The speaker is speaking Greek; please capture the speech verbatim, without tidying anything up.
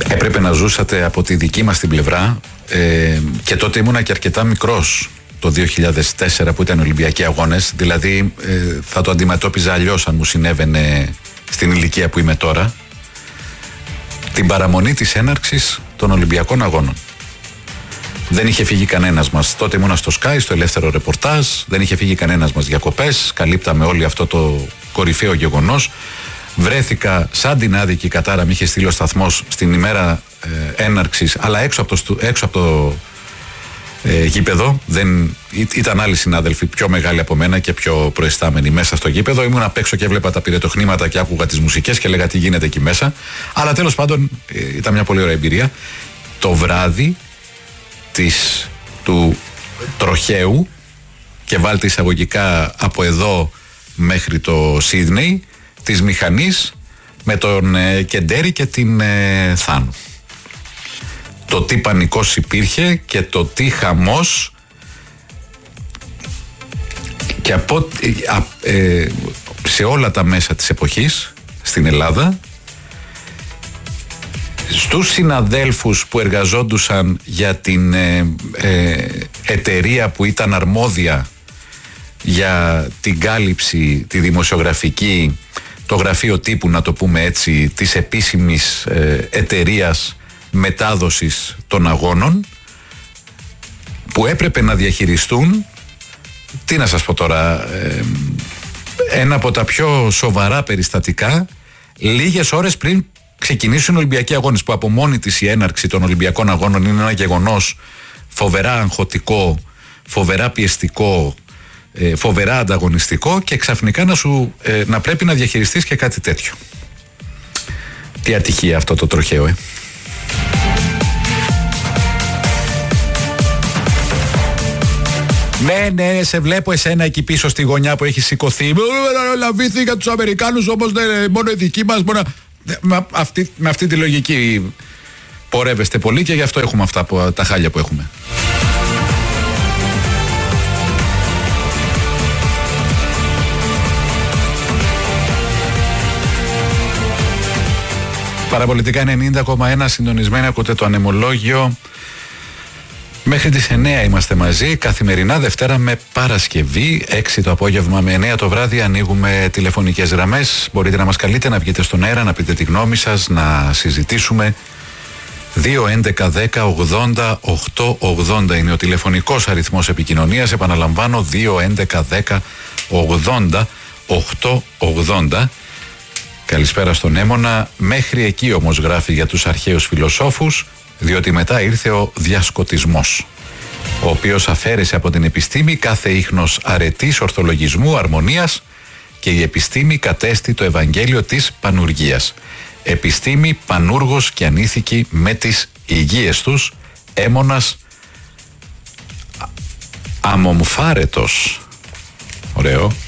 έπρεπε να ζούσατε από τη δική μας την πλευρά, ε, και τότε ήμουνα και αρκετά μικρός, το δύο χιλιάδες τέσσερα που ήταν Ολυμπιακοί Αγώνες, δηλαδή ε, θα το αντιμετώπιζα αλλιώς αν μου συνέβαινε στην ηλικία που είμαι τώρα, την παραμονή της έναρξης των Ολυμπιακών Αγώνων. Δεν είχε φύγει κανένας μας. Τότε ήμουνα στο Sky, στο ελεύθερο ρεπορτάζ. Δεν είχε φύγει κανένας μας διακοπές. Καλύπταμε όλο αυτό το κορυφαίο γεγονός. Βρέθηκα σαν την άδικη κατάρα, με είχε στείλει ο σταθμός στην ημέρα ε, έναρξης, αλλά έξω από το, έξω από το ε, γήπεδο. Δεν, ή, ήταν άλλοι συνάδελφοι πιο μεγάλοι από μένα και πιο προαισθάμενοι μέσα στο γήπεδο. Ήμουν απ' έξω και έβλεπα τα πυρετοχνήματα και άκουγα τις μουσικές και έλεγα τι γίνεται εκεί μέσα. Αλλά τέλος πάντων ε, ήταν μια πολύ ωραία εμπειρία. Το βράδυ της, του τροχαίου, και βάλτε εισαγωγικά από εδώ μέχρι το Σίδνεϊ, της μηχανής με τον ε, Κεντέρι και την ε, Θάνου. Το τι πανικός υπήρχε και το τι χαμός, και από, ε, ε, σε όλα τα μέσα της εποχής στην Ελλάδα, στους συναδέλφους που εργαζόντουσαν για την ε, ε, εταιρεία που ήταν αρμόδια για την κάλυψη, τη δημοσιογραφική, το γραφείο τύπου, να το πούμε έτσι, της επίσημης ε, εταιρείας μετάδοσης των αγώνων, που έπρεπε να διαχειριστούν, τι να σας πω τώρα, ε, ένα από τα πιο σοβαρά περιστατικά λίγες ώρες πριν ξεκινήσουν οι Ολυμπιακοί Αγώνες, που από μόνη της η έναρξη των Ολυμπιακών Αγώνων είναι ένα γεγονός φοβερά αγχωτικό, φοβερά πιεστικό, ε, φοβερά ανταγωνιστικό, και ξαφνικά να, σου, ε, να πρέπει να διαχειριστείς και κάτι τέτοιο. Τι ατυχία αυτό το τροχαίο, ε. Ναι, ναι, σε βλέπω εσένα εκεί πίσω στη γωνιά που έχει σηκωθεί. Λαβήθη για τους Αμερικάνους, όμως δεν μόνο οι δικοί μας. Μόνο... Με, αυτή, με αυτή τη λογική πορεύεστε πολύ, και γι' αυτό έχουμε αυτά που, τα χάλια που έχουμε. Παραπολιτικά ενενήντα κόμμα ένα, συντονισμένα, ακούτε το Ανεμολόγιο. Μέχρι τις εννέα είμαστε μαζί, καθημερινά, Δευτέρα με Παρασκευή, έξι το απόγευμα με εννέα το βράδυ. Ανοίγουμε τηλεφωνικές γραμμές, μπορείτε να μας καλείτε, να βγείτε στον αέρα, να πείτε τη γνώμη σας, να συζητήσουμε. Δύο έντεκα δέκα ογδόντα οκτώ ογδόντα είναι ο τηλεφωνικός αριθμός επικοινωνίας, επαναλαμβάνω, δύο έντεκα δέκα ογδόντα οκτώ ογδόντα. Καλησπέρα στον Έμονα. Μέχρι εκεί όμως γράφει για τους αρχαίους φιλοσόφους, διότι μετά ήρθε ο διασκοτισμός, ο οποίος αφαίρεσε από την επιστήμη κάθε ίχνος αρετής, ορθολογισμού, αρμονίας, και η επιστήμη κατέστη το Ευαγγέλιο της πανουργίας. Επιστήμη, πανούργος και ανήθικη με τις υγείες τους, Έμονας αμομφάρετος. Ωραίο.